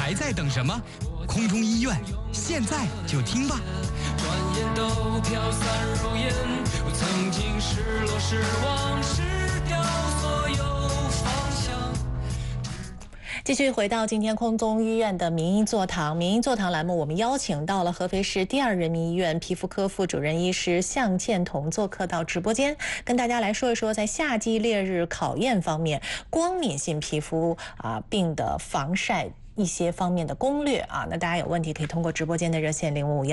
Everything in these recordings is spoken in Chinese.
还在等什么？空中医院现在就听吧。 转眼都飘散如烟，我曾经失落失望失掉所有方向。 继续回到今天空中医院的名医座堂，名医座堂栏目，我们邀请到了合肥市第2人民医院皮肤科副主任医师向建彤做客到直播间，跟大家来说一说在夏季烈日考验方面，光敏性皮肤病的防晒一些方面的攻略啊，那大家有问题可以通过直播间的热线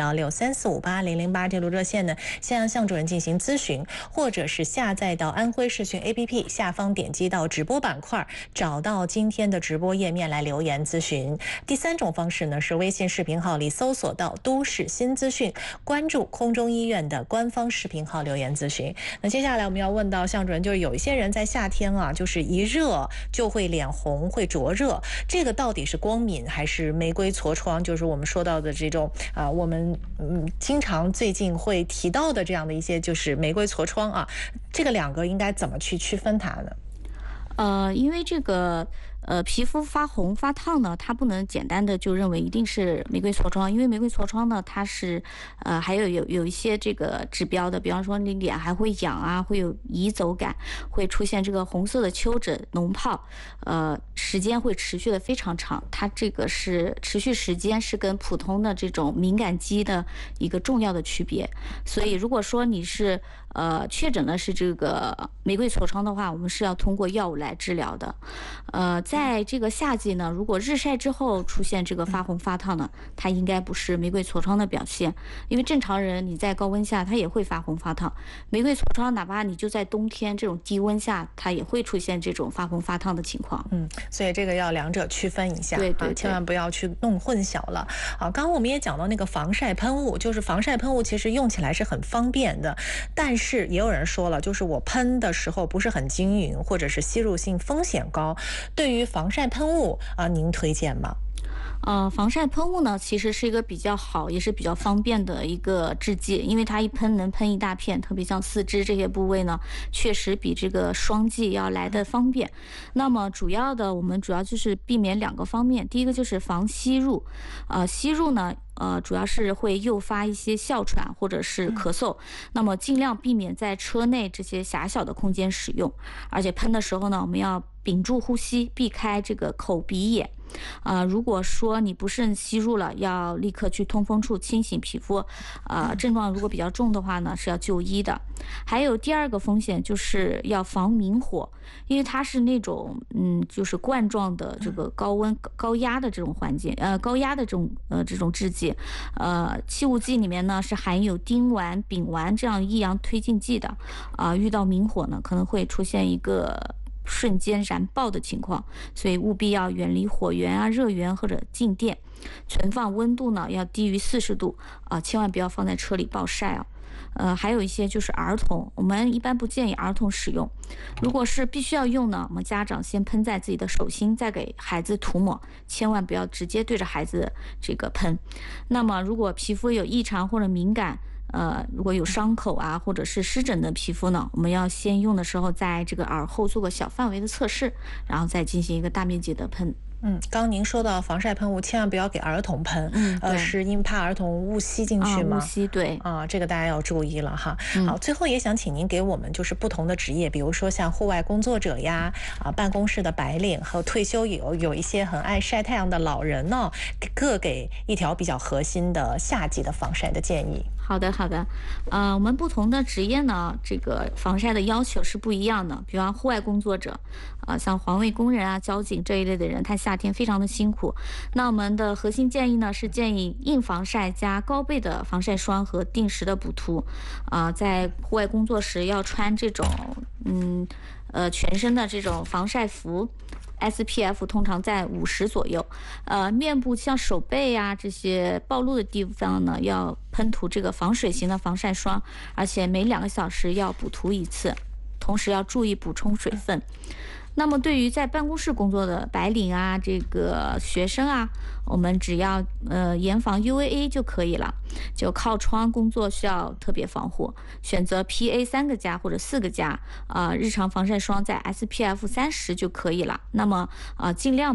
055163458008这路热线呢，先向向主任进行咨询，或者是下载到安徽视讯 APP 下方点击到直播板块，找到今天的直播页面来留言咨询。第3种方式呢是微信视频号里搜索到都市新资讯，关注空中医院的官方视频号留言咨询。那接下来我们要问到向主任，就是有一些人在夏天就是一热就会脸红会灼热，这个到底是光敏还是玫瑰痤疮，就是我们说到的这种我们经常最近会提到的这样的一些就是玫瑰痤疮这个2个应该怎么去区分它呢？ 因为这个皮肤发红发烫呢，它不能简单的就认为一定是玫瑰痤疮，因为玫瑰痤疮呢，它是还有一些这个指标的，比方说你脸还会痒会有移走感，会出现这个红色的丘疹脓疱，时间会持续的非常长，它这个是持续时间是跟普通的这种敏感肌的一个重要的区别。所以如果说你是确诊了是这个玫瑰痤疮的话，我们是要通过药物来治疗的。在这个夏季呢，如果日晒之后出现这个发红发烫呢，它应该不是玫瑰痤疮的表现，因为正常人你在高温下它也会发红发烫，玫瑰痤疮哪怕你就在冬天这种低温下，它也会出现这种发红发烫的情况。 所以这个要2者区分一下， 对， 千万不要去弄混淆了。刚刚我们也讲到那个防晒喷雾，就是防晒喷雾其实用起来是很方便的，但是也有人说了，就是我喷的时候不是很均匀，或者是吸入性风险高，对于防晒喷雾您推荐吗？ 防晒喷雾呢，其实是一个比较好也是比较方便的一个制剂，因为它一喷能喷一大片，特别像四肢这些部位呢，确实比这个霜剂要来的方便。那么我们主要就是避免2个方面，第一个就是防吸入，吸入呢主要是会诱发一些哮喘或者是咳嗽，那么尽量避免在车内这些狭小的空间使用，而且喷的时候呢，我们要屏住呼吸，避开这个口鼻眼。如果说你不慎吸入了，要立刻去通风处清洗皮肤，症状如果比较重的话呢，是要就医的。还有第2个风险就是要防明火，因为它是那种就是冠状的这个高温高压的这种环境，高压的这种制剂，气雾剂里面呢是含有丁烷、丙烷这样易阳推进剂的，遇到明火呢可能会出现一个瞬间燃爆的情况，所以务必要远离火源热源或者静电，存放温度呢要低于40度千万不要放在车里暴晒还有一些就是儿童，我们一般不建议儿童使用，如果是必须要用呢，我们家长先喷在自己的手心，再给孩子涂抹，千万不要直接对着孩子这个喷。那么如果皮肤有异常或者敏感，如果有伤口或者是湿疹的皮肤呢，我们要先用的时候在这个耳后做个小范围的测试，然后再进行一个大面积的喷。 刚刚您说到防晒喷雾千万不要给儿童喷，是因为怕儿童误吸进去吗？ 误吸，对这个大家要注意了哈。好，最后也想请您给我们就是不同的职业，比如说像户外工作者呀，办公室的白领和退休有一些很爱晒太阳的老人呢，各给一条比较核心的夏季的防晒的建议。 好的，我们不同的职业呢，这个防晒的要求是不一样的。比方户外工作者，像环卫工人交警这一类的人，他夏天非常的辛苦。那我们的核心建议呢，是建议硬防晒加高倍的防晒霜和定时的补涂。在户外工作时要穿这种全身的这种防晒服。SPF 通常在50左右，面部像手背这些暴露的地方呢，要喷涂这个防水型的防晒霜，而且每2个小时要补涂1次，同时要注意补充水分。那么对于在办公室工作的白领这个学生我们只要严防 UVA 就可以了。就靠窗工作需要特别防护，选择 PA 3个加或者4个加，日常防晒霜在 SPF 30就可以了。那么尽量不要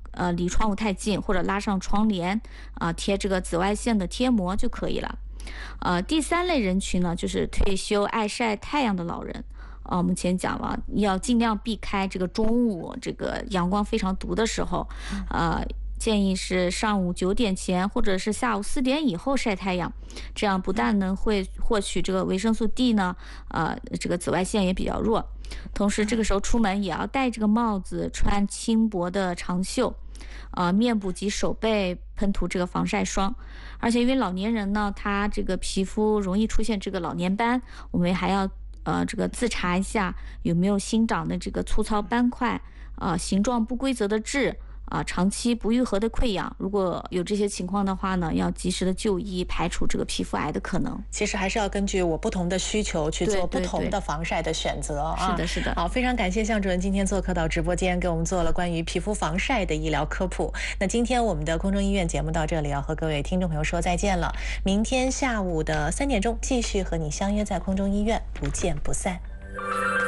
离窗户太近，或者拉上窗帘贴这个紫外线的贴膜就可以了。第3类人群呢，就是退休爱晒太阳的老人。我们前讲了，要尽量避开这个中午这个阳光非常毒的时候，建议是上午9点前或者是下午4点以后晒太阳，这样不但能会获取这个维生素 D 呢，这个紫外线也比较弱。同时这个时候出门也要戴这个帽子，穿轻薄的长袖，面部及手背喷涂这个防晒霜。而且因为老年人呢，他这个皮肤容易出现这个老年斑，我们还要这个自查一下有没有新长的这个粗糙斑块，形状不规则的痣，长期不愈合的溃疡。如果有这些情况的话呢，要及时的就医，排除这个皮肤癌的可能。 其实还是要根据我不同的需求去做不同的防晒的选择是的，是的。 好，非常感谢向主任今天做客到直播间，给我们做了关于皮肤防晒的医疗科普。那今天我们的空中医院节目到这里要和各位听众朋友说再见了。明天下午的3点钟继续和你相约在空中医院，不见不散。